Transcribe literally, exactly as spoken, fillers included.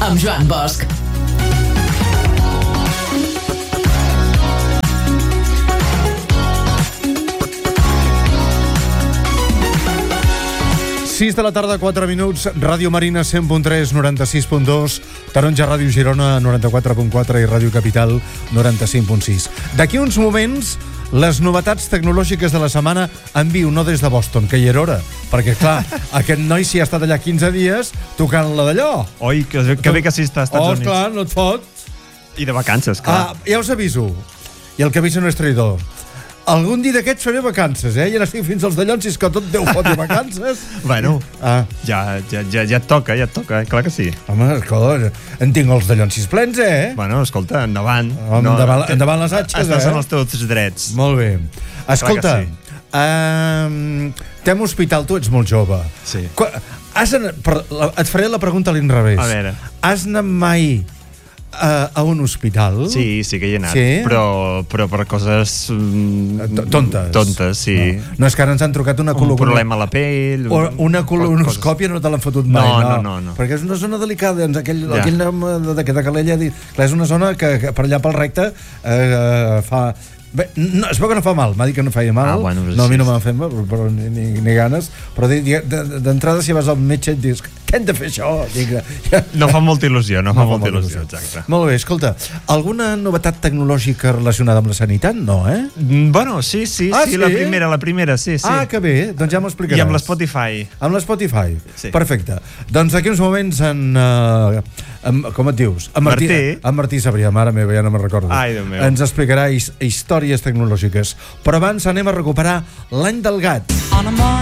amb Joan Bosch. sis de la tarda, quatre minuts, Ràdio Marina cent punt tres, noranta-sis punt dos, Taronja Ràdio Girona noranta-quatre punt quatre i Ràdio Capital noranta-cinc punt sis. D'aquí uns moments, les novetats tecnològiques de la setmana en viu, no des de Boston, que hi era hora, perquè clar, aquest noi s'hi ha estat allà quinze dies tocant-la d'allò. Oi, que, que bé que sí està als Estats oh, Units. Clar, no et fot. I de vacances, clar. Ah, ja us aviso, i el que avisa no és traïdor. Algun dia d'aquests faré vacances, eh? I ara estic fins als dallons, si és que tot Déu fot de vacances. Bueno, ah. ja, ja, ja, ja et toca, ja et toca, clar que sí. Home, escolta, en tinc els dallons sis plens, eh? Bueno, escolta, endavant. Home, no, endavant, endavant les atxes, estàs eh? en els teus drets. Molt bé. Escolta, sí. um, tem hospital, tu ets molt jove. Sí. Qua, has anat, per, la, et faré la pregunta a l'inrevés. A veure. Has anat mai Uh, a un hospital? Sí, sí que hi he anat, sí? però, però per coses mm, tontes. Tontes, sí. No. no és que ara ens han trucat una un problema a la pell, o una colonoscòpia no te l'han fotut mai, no, no, no, no, no. Perquè és una zona delicada, doncs aquell, ja. aquell nom de, de Calella ha dit, clar, és una zona que, que per allà pel recte eh, fa... Bé, no, es veu que no fa mal, m'ha dit que no feia mal. Ah, bueno, no, a mi sí, no m'ha fet mal, però ni, ni, ni ganes. Però d'entrada, si vas al metge et dius que hem de fer això. Dic, ja. No fa molta il·lusió, no, no fa, fa molta il·lusió, il·lusió, exacte. Molt bé, escolta, alguna novetat tecnològica relacionada amb la sanitat? No, eh? Mm, bueno, sí, sí, ah, sí, sí, la primera, la primera, sí, sí. Ah, que bé, doncs ja m'ho explicaràs. I amb l'Spotify. Amb l'Spotify, sí. Perfecte. Doncs d'aquí uns moments en... Uh, en com et dius? En Martí, Martí. En Martí Sabrià, mare meva, ja no me'n recordo. Ai, Déu meu. Ens explicarà his històries tecnològiques. Però abans anem a recuperar l'any del gat.